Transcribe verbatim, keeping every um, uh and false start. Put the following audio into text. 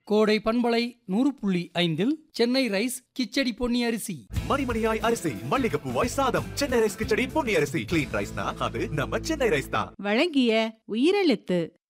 கோடை பண்பலை நூறு புள்ளி ஐந்தில் சென்னை ரைஸ் கிச்சடி பொன்னி அரிசி. மணிமணியாய் அரிசி, மல்லிகைப்பூவாய் சாதம். சென்னை ரைஸ் கிச்சடி பொன்னி அரிசி. கிளீன் ரைஸ்னா அது நம்ம சென்னை ரைஸ் தான். வழங்கிய உயிரெழுத்து.